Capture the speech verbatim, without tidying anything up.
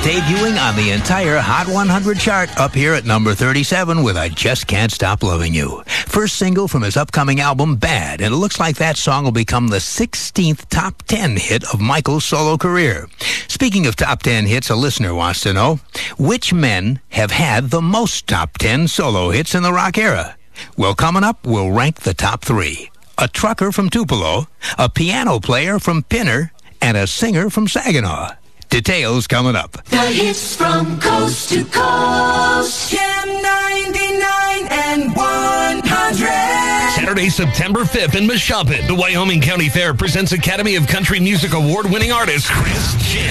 debuting on the entire Hot one hundred chart up here at number thirty-seven with I Just Can't Stop Loving You. First single from his upcoming album, Bad, and it looks like that song will become the sixteenth top ten hit of Michael's solo career. Speaking of top ten hits, a listener wants to know, which men have had the most top ten solo hits in the rock era? Well, coming up, we'll rank the top three. A trucker from Tupelo, a piano player from Pinner, and a singer from Saginaw. Details coming up. The hits from coast to coast. Jam ninety-nine and one hundred. Saturday, September fifth in Meshuggah, the Wyoming County Fair presents Academy of Country Music Award-winning artist Chris Jam.